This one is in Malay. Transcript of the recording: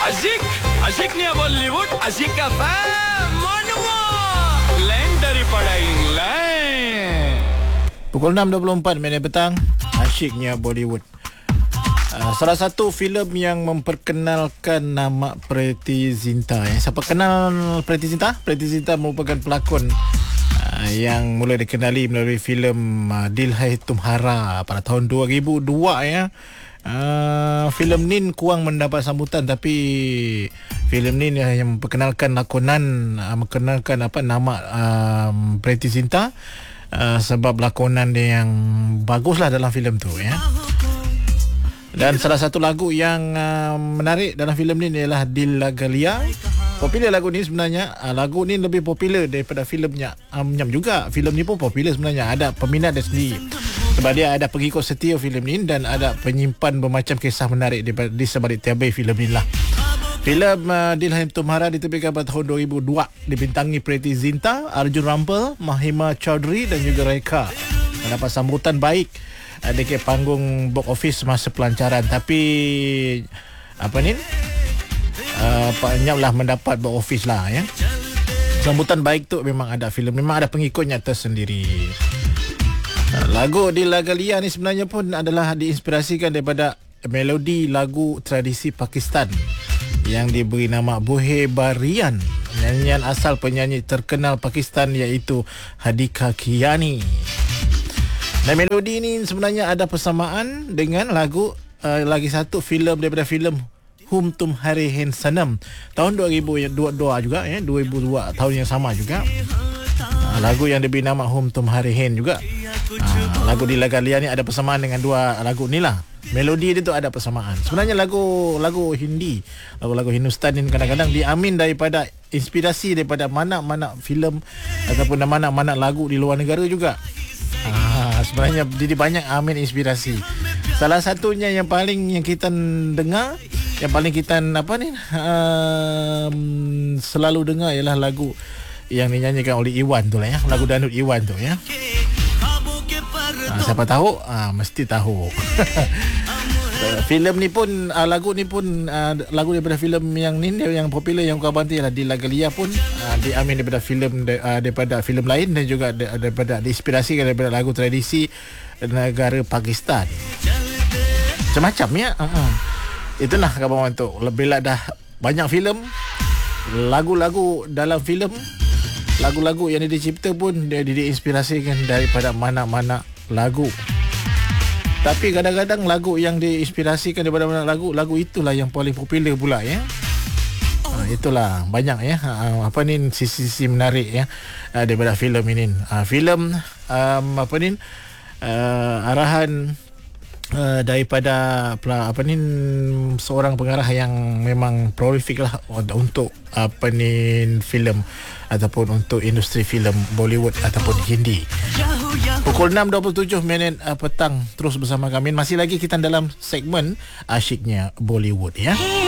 Asyik, asyiknya Bollywood, asyik FM. Mana lain daripada yang lain. Pukul 6.24 petang. Asyiknya Bollywood. Salah satu filem yang memperkenalkan nama Preity Zinta. Siapa kenal Preity Zinta? Preity Zinta merupakan pelakon yang mula dikenali melalui filem Dil Hai Tumhara pada tahun 2002 ya. Filem ni kurang mendapat sambutan, tapi filem ni yang memperkenalkan memperkenalkan nama Preity Zinta, sebab lakonan dia yang baguslah dalam filem tu ya. Dan salah satu lagu yang menarik dalam filem ni ialah Dil Lagalia. Popular lagu ni sebenarnya. Lagu ni lebih popular daripada filemnya Amnyam juga. Filem ni pun popular sebenarnya. Ada peminat dia sendiri, sebab dia ada pengikut setia filem ni dan ada penyimpan bermacam kisah menarik di sebalik tabir filem ni lah. Filem Dil Hai Tumhara diterbitkan pada tahun 2002, dibintangi Preity Zinta, Arjun Rampal, Mahima Chaudhry dan juga Rekha. Mendapat sambutan baik dekat panggung box office masa pelancaran, tapi Pak Nyam lah mendapat box office lah ya. Sambutan baik tu memang ada filem, memang ada pengikutnya tersendiri. Lagu Dil Lagalia ni sebenarnya pun adalah diinspirasikan daripada melodi lagu tradisi Pakistan yang diberi nama Bohe Barian. Nyanyian asal penyanyi terkenal Pakistan iaitu Hadika Kiani. Dan melodi ni sebenarnya ada persamaan dengan lagu lagi satu filem daripada filem Hum Tumhare Hain Sanam tahun 2002 juga ya, 2002 tahun yang sama juga. Lagu yang diberi nama Hum Tumhare Hain juga. Lagu Dil Lagalia ni ada persamaan dengan dua lagu ni lah. Melodi dia tu ada persamaan. Sebenarnya lagu Hindi, lagu Hindustan ni kadang-kadang diambil daripada inspirasi daripada mana-mana filem ataupun mana-mana lagu di luar negara juga. Sebenarnya jadi banyak ambil inspirasi. Salah satunya yang kita dengar, yang paling kita selalu dengar ialah lagu yang dinyanyikan oleh Iwan tu lah ya, lagu Dangdut Iwan tu ya. Siapa tahu mesti tahu. Filem ni pun lagu ni pun lagu daripada filem yang popular yang kau bantu ialah Dil Lagalia pun diambil daripada filem lain dan juga daripada diinspirasi daripada lagu tradisi negara Pakistan. Macam-macam ya. Itulah kawan tu. Bila dah banyak filem, lagu-lagu dalam filem, lagu-lagu yang dicipta pun dia diinspirasikan daripada mana-mana lagu. Tapi kadang-kadang lagu yang diinspirasikan daripada mana lagu itulah yang paling popular pula ya. Itulah banyak ya. Sisi-sisi menarik ya daripada filem ini. Filem arahan daripada seorang pengarah yang memang prolific lah untuk filem ataupun untuk industri filem Bollywood ataupun Hindi. Pukul 6.27 petang, terus bersama kami. Masih lagi kita dalam segmen Asyiknya Bollywood ya.